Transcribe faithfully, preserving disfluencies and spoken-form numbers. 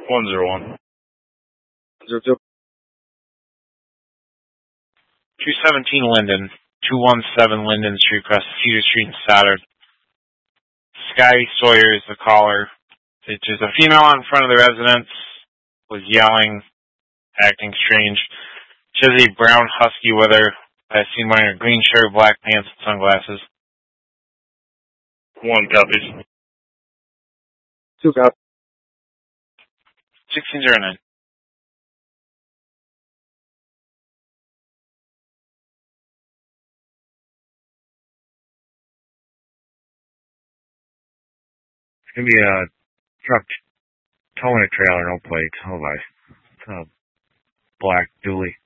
one zero one. Zero two. two seventeen Linden, two one seven Linden Street, across Cedar Street in Stoddard. Sky Sawyer is the caller. It's just a female in front of the residence, was yelling, acting strange. She has a brown husky with her. I seen wearing a green shirt, black pants, and sunglasses. One copies. Two copies. sixteen oh nine. It's gonna be a truck towing a trailer, no plates, no license. It's a black dually.